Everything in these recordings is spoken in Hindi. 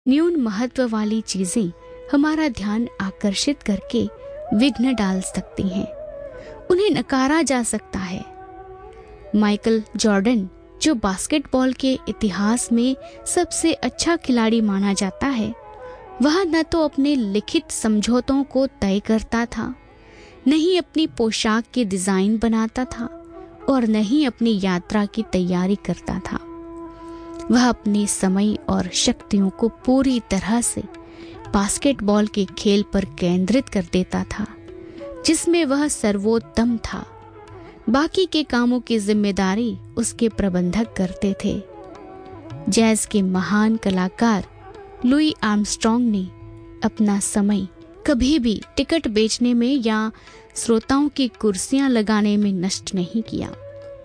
न्यून महत्व वाली चीजें हमारा ध्यान आकर्षित करके विघ्न डाल सकती हैं, उन्हें नकारा जा सकता है। माइकल जॉर्डन, जो बास्केटबॉल के इतिहास में सबसे अच्छा खिलाड़ी माना जाता है, वह न तो अपने लिखित समझौतों को तय करता था, न ही अपनी पोशाक के डिजाइन बनाता था और न ही अपनी यात्रा की तैयारी करता था। वह अपने समय और शक्तियों को पूरी तरह से बास्केटबॉल के खेल पर केंद्रित कर देता था, जिसमें वह सर्वोत्तम था। बाकी के कामों की जिम्मेदारी उसके प्रबंधक करते थे। जैज के महान कलाकार लुई आर्मस्ट्रॉन्ग ने अपना समय कभी भी टिकट बेचने में या श्रोताओं की कुर्सियां लगाने में नष्ट नहीं किया।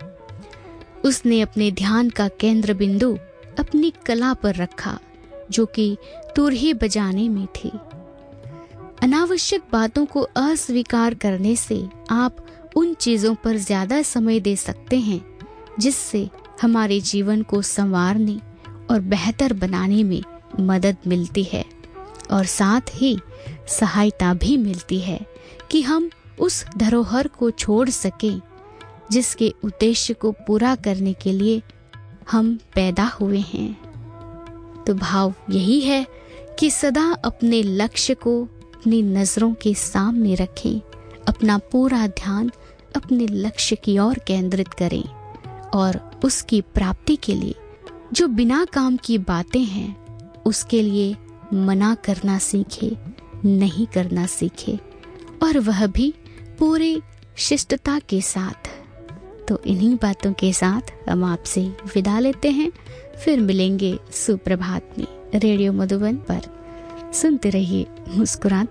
उसने अपने ध्यान का केंद्र बिंदु अपनी कला पर रखा, जो कि तुरही बजाने में थी। अनावश्यक बातों को अस्वीकार करने से आप उन चीजों पर ज्यादा समय दे सकते हैं जिससे हमारे जीवन को संवारने और बेहतर बनाने में मदद मिलती है, और साथ ही सहायता भी मिलती है कि हम उस धरोहर को छोड़ सकें जिसके उद्देश्य को पूरा करने के लिए हम पैदा हुए हैं। तो भाव यही है कि सदा अपने लक्ष्य को अपनी नजरों के सामने रखें, अपना पूरा ध्यान अपने लक्ष्य की ओर केंद्रित करें और उसकी प्राप्ति के लिए जो बिना काम की बातें हैं उसके लिए मना करना सीखे, नहीं करना सीखे, और वह भी पूरी शिष्टता के साथ। तो इन्हीं बातों के साथ हम आपसे विदा लेते हैं। फिर मिलेंगे सुप्रभात में रेडियो मधुबन पर। सुनते रहिए, मुस्कुराते